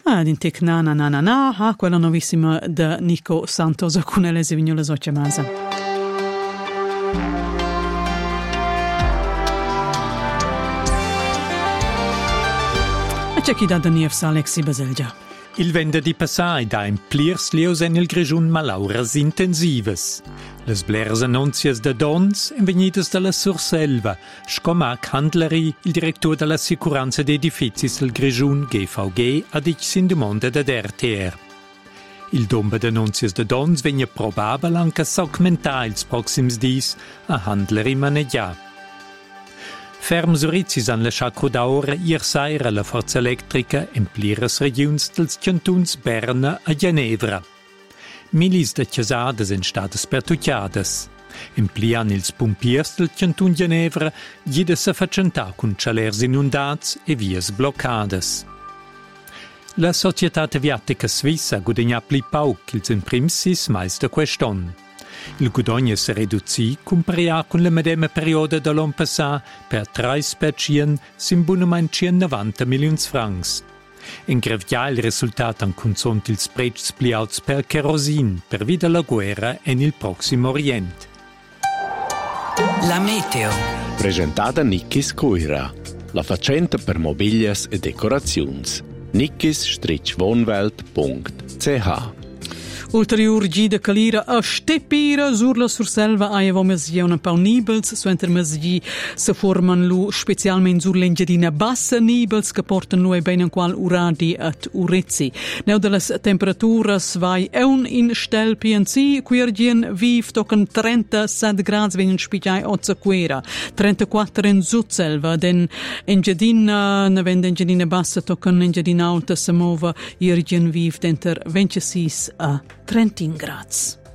in tic na, quella nuovissima da Nico Santos con Elese Vignola Sociamasa. E c'è chi dà da Niefs Alexi Baselgia. Il venerdì passai da in pliers lius en il grigiun malauras intensives. Les bleras annunzias da dons en venidas dalla Surselva, scomac Handleri, il direttore della sicuranza di edifici del grigiun GVG, adic sin demanda da RTR. Il domba d'annunzias da dons vegna probabel anche s'augmentar ils proxims dis a Handleri manegiar. Ferms urizis han lasciat crudaura ier saira la forza elettrica in pliras regions dels cantuns Berna a Ginevra. Milis de chiesades en stadas pertucciadas. In plian ils pumpiers del cantun Ginevra gides a facentà cun chalers inundats e vias bloccades. La Società Aviatica Svissa guadagna pli pauc ils imprimsis mais de queston. Il guadagno si riduzi comparia con la medesima perioda dell'anno passato per 3% simbunamente 90 milioni francs. In grevia il risultato in consont ils prezzi pli alti per kerosin per via della guerra e nel Prossimo Oriente. La meteo. Presentata Nickis Coira, la facenta per mobilias e decorazions. nickis-wohnwelt.ch. Ulterior gida calira a stepira sur la Surselva aiavo mesgia una pau nibels, so enter mesgi se forman lu specialmente sur l'engedina bassa nibels che portan lu e bene in qual uradi at urezzi. Neu de las temperaturas vai eun in stel PNC, quirgien viv tocan 37 grads venen spigiai ozza quera, 34 in Surselva, den engedina, ne vende engedina bassa tocan engedina alta se mova, irgien viv denter 26 a 30 grads.